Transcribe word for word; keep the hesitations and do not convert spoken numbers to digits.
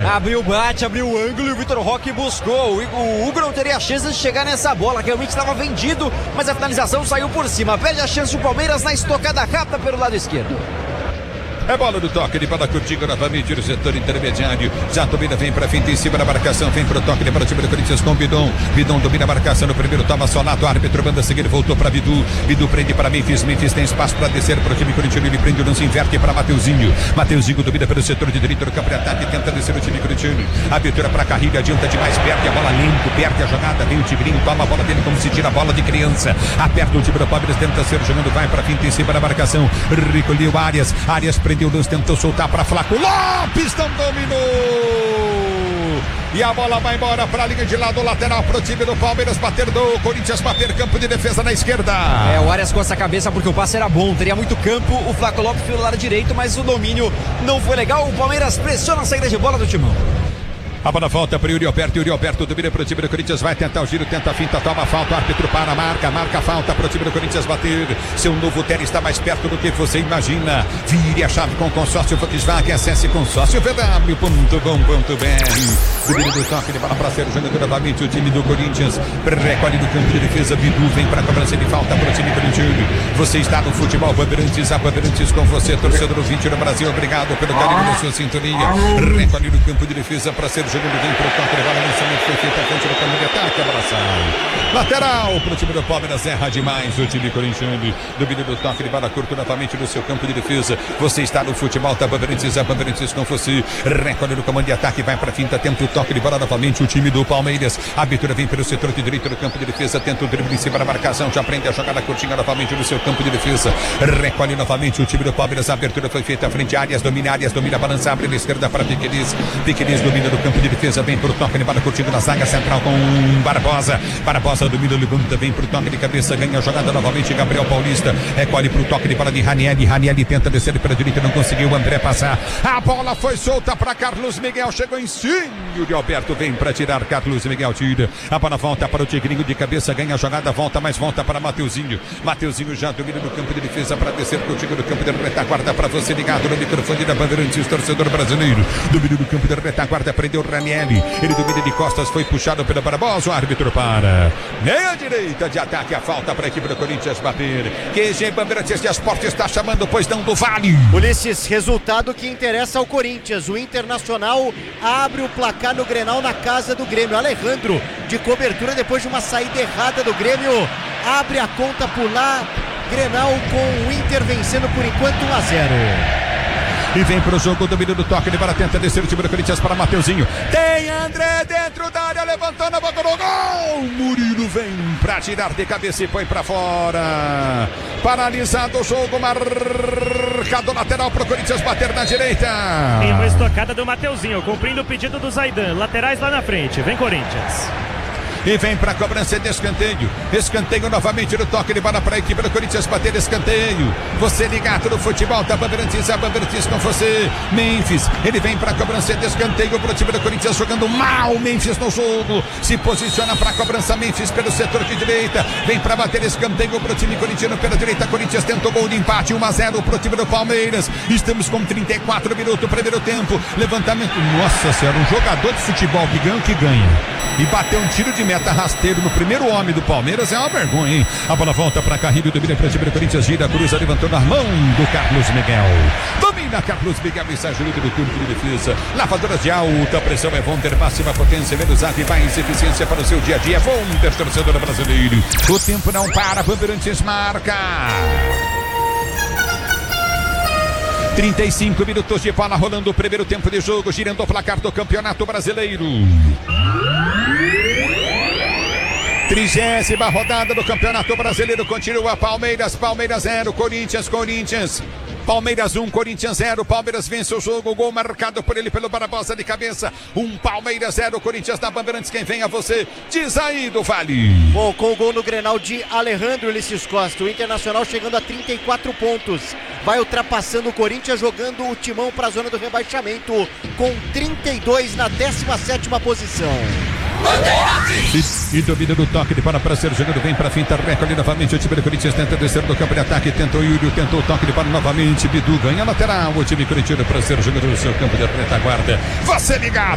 Abriu o bate, abriu o ângulo e o Vitor Roque buscou. O, o Hugo não teria a chance de chegar nessa bola, realmente estava vendido, mas a finalização saiu por cima. Perde a chance do Palmeiras na estocada rápida pelo lado esquerdo. É bola do toque, ele para curtindo novamente no setor intermediário. Já domina, vem para frente em cima da marcação. Vem pro toque, ele para o time do Corinthians com o Bidon. Bidon domina a marcação no primeiro, toma Sonato. Árbitro manda seguir, voltou para Bidu. Bidu prende para Memphis. Memphis tem espaço para descer para o time corintiano. Ele prende o lance, inverte para Mateuzinho. Mateuzinho domina pelo setor de direito do campo de ataque. Tenta descer o time corintiano. Abertura para Carrilho, adianta demais, perde a bola lento, perde a jogada. Vem o Tigrinho, toma a bola dele como se tira a bola de criança. Aperta o time do Palmeiras, tenta ser jogando, vai para frente em cima da marcação. Recolheu Arias. Arias prendeu o lance, tentou soltar para Flaco Lopes, não dominou e a bola vai embora para a linha de lado lateral para o time do Palmeiras bater do Corinthians, bater campo de defesa na esquerda. É, o Arias coça a cabeça porque o passe era bom, teria muito campo, o Flaco Lopes pelo lado direito, mas o domínio não foi legal. O Palmeiras pressiona a saída de bola do Timão. A bola volta para o Yuri Alberto, Yuri Alberto domina para o time do Corinthians, vai tentar o giro, tenta a finta, toma a falta, o árbitro para, marca, marca a falta para o time do Corinthians bater. Seu novo Terra está mais perto do que você imagina. Vire a chave com o consórcio Volkswagen, acesse consórcio v w ponto com ponto b r. Domínio do toque de bola para ser jogando novamente o time do Corinthians. Recolhe no campo de defesa, Bidu vem para a cobrança de falta para o time corintiano. Você está no futebol Bandeirantes, a Bandeirantes com você, torcedor ouvinte do Brasil, obrigado pelo carinho da sua sintonia. Recolhe no campo de defesa para ser jogando, vem pro toque de bola, lançamento foi feito à frente do campo de ataque, a bola sai. Lateral pro time do Palmeiras, erra demais o time corintiano. Domínio do toque de bola curto novamente no seu campo de defesa. Você está no futebol, tá Bandeirantes, a Bandeirantes com você. Recolhe no comando de ataque, vai pra finta, tenta o toque de bola novamente o time do Palmeiras. A abertura vem pelo setor de direito do campo de defesa, tenta o drible em cima da marcação, já prende a jogada curtinha novamente no seu campo de defesa. Recolhe novamente o time do Palmeiras, a abertura foi feita à frente, Arias domina, Arias domina, balança, abre na esquerda para Piqueires. Piqueires domina do campo de defesa, vem pro toque de bola curtindo na zaga central com Barbosa. Barbosa domina, levanta, vem pro toque de cabeça, ganha a jogada novamente, Gabriel Paulista. Recolhe pro toque de bola de Ranieri. Ranieri tenta descer pela direita, não conseguiu, André passar. A bola foi solta para Carlos Miguel, chegou em cima. O Alberto vem para tirar, Carlos Miguel tira. A bola volta para o Tigrinho de cabeça, ganha a jogada, volta, mas volta para Mateuzinho. Mateuzinho já domina no campo de defesa para descer pro time do campo de retaguarda para você ligado no microfone da Bandeirantes, torcedor brasileiro. Domina no campo de retaguarda, prendeu o Ranieri. Ele domina de costas, foi puxado pela Barbosa, o árbitro para. Meia direita de ataque, a falta para a equipe do Corinthians bater. Q G Bandeirantes de Esporte está chamando, pois não, do Vale. Ulisses, resultado que interessa ao Corinthians. O Internacional abre o placar no Grenal na casa do Grêmio. Alejandro, de cobertura depois de uma saída errada do Grêmio, abre a conta por lá. Grenal com o Inter vencendo por enquanto um a zero. E vem pro jogo, domínio do toque, ele para tentar descer o time do Corinthians para Mateuzinho. Tem André dentro da área, levantou na boca do gol. Murilo vem para tirar de cabeça e põe para fora. Paralisado o jogo, marcado lateral pro Corinthians bater na direita. Tem uma estocada do Mateuzinho, cumprindo o pedido do Zaidan. Laterais lá na frente, vem Corinthians. E vem para a cobrança de escanteio. Escanteio novamente no toque de bola para a equipe do Corinthians bater escanteio. Você ligado no futebol da Bandeirantes, a Bandeirantes com você. Memphis, ele vem para a cobrança de escanteio para o time do Corinthians jogando mal. Memphis no jogo, se posiciona para a cobrança. Memphis pelo setor de direita, vem para bater escanteio para o time corintiano pela direita. Corinthians tentou gol de empate, um a zero para o time do Palmeiras. Estamos com trinta e quatro minutos, primeiro tempo. Levantamento, nossa senhora, um jogador de futebol que ganha o que ganha. E bateu um tiro de meta rasteiro no primeiro homem do Palmeiras, é uma vergonha, hein? A bola volta para Carrilho, domina para o time do Corinthians, gira, cruza, levantou na mão do Carlos Miguel. Domina Carlos Miguel e sai junto do campo de defesa. Lavadoras de alta pressão é Vonder, máxima potência, menos água e mais eficiência para o seu dia a dia. Vonder, torcedor brasileiro. O tempo não para, Bandeirantes marca. trinta e cinco minutos de bola rolando o primeiro tempo de jogo, girando o placar do Campeonato Brasileiro. Trigésima rodada do Campeonato Brasileiro, continua Palmeiras, Palmeiras zero, Corinthians, Corinthians. Palmeiras um, Corinthians zero, Palmeiras vence o jogo, gol marcado por ele pelo Barbosa de cabeça, um Palmeiras zero, Corinthians na Bandeirantes, quem vem a você, diz aí do Vale. Bom, com o gol no Grenal de Alejandro Ulisses Costa, o Internacional chegando a trinta e quatro pontos, vai ultrapassando o Corinthians, jogando o timão para a zona do rebaixamento, com trinta e dois na décima sétima posição. E, e domina do toque de bola para ser jogando, vem para finta, recolhe novamente o time do Corinthians, tenta descer do campo de ataque, tentou o Yuri, tentou o toque de bola novamente, Bidu ganha lateral, o time corintiano para ser jogando no seu campo de retaguarda. Você ligado